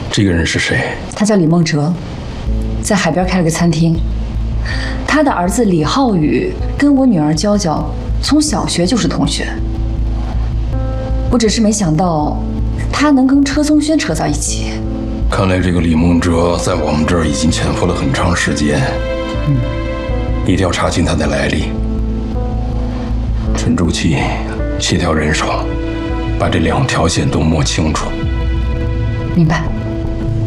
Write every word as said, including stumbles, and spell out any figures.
这个人是谁？ 他叫李梦哲，在海边开了个餐厅。他的儿子李浩宇跟我女儿娇娇从小学就是同学。我只是没想到他能跟车宗轩扯到一起。 看来这个李梦哲在我们这儿已经潜伏了很长时间。嗯，一定要查清他的来历。沉住气，协调人手，把这两条线都摸清楚。 明白。